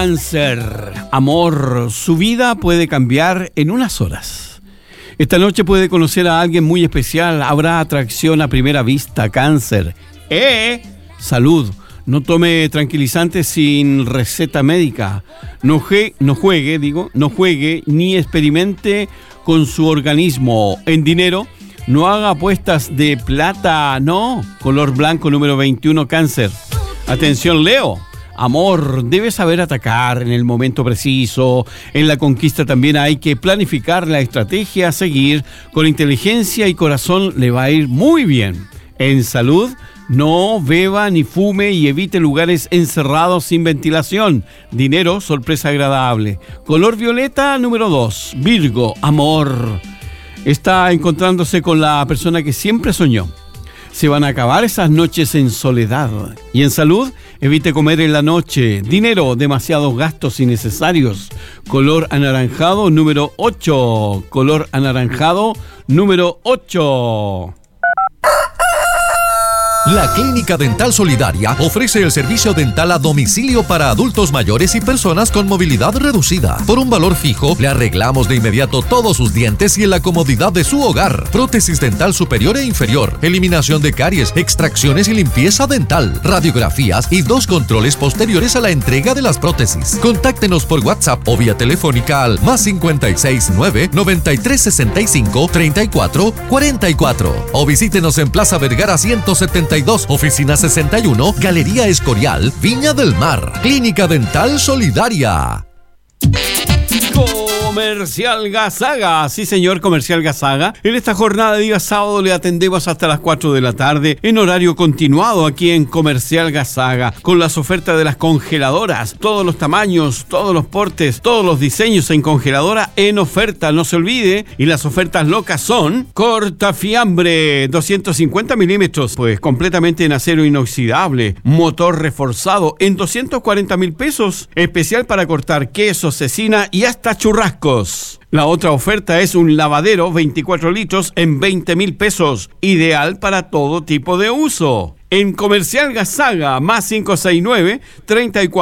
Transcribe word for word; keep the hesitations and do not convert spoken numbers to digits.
Cáncer, amor, su vida puede cambiar en unas horas. Esta noche puede conocer a alguien muy especial, habrá atracción a primera vista. Cáncer, ¡eh! Salud, no tome tranquilizantes sin receta médica. No, je- no juegue, digo, no juegue ni experimente con su organismo. En dinero, no haga apuestas de plata, no. Color blanco número veintiuno, Cáncer. Atención, Leo. Amor, debes saber atacar en el momento preciso. En la conquista también hay que planificar la estrategia a seguir. Con inteligencia y corazón le va a ir muy bien. En salud, no beba ni fume y evite lugares encerrados sin ventilación. Dinero, sorpresa agradable. Color violeta número dos, Virgo, amor. Está encontrándose con la persona que siempre soñó. Se van a acabar esas noches en soledad. Y en salud, evite comer en la noche. Dinero, demasiados gastos innecesarios. Color anaranjado número ocho. Color anaranjado número ocho. La Clínica Dental Solidaria ofrece el servicio dental a domicilio para adultos mayores y personas con movilidad reducida. Por un valor fijo, le arreglamos de inmediato todos sus dientes y en la comodidad de su hogar. Prótesis dental superior e inferior, eliminación de caries, extracciones y limpieza dental, radiografías y dos controles posteriores a la entrega de las prótesis. Contáctenos por WhatsApp o vía telefónica al más cinco seis nueve, noventa y tres sesenta y cinco, treinta y cuatro cuarenta y cuatro o visítenos en Plaza Vergara ciento setenta y dos, Oficina sesenta y uno, Galería Escorial, Viña del Mar. Clínica Dental Solidaria. Comercial Gazaga, sí señor, Comercial Gazaga. En esta jornada de día sábado le atendemos hasta las cuatro de la tarde en horario continuado aquí en Comercial Gazaga con las ofertas de las congeladoras, todos los tamaños, todos los portes, todos los diseños en congeladora en oferta, no se olvide. Y las ofertas locas son cortafiambre doscientos cincuenta milímetros, pues completamente en acero inoxidable, motor reforzado en doscientos cuarenta mil pesos, especial para cortar queso, cecina y hasta churrasco. La otra oferta es un lavadero veinticuatro litros en veinte mil pesos, ideal para todo tipo de uso. En Comercial Gazaga, más cinco seis nueve, treinta y cuatro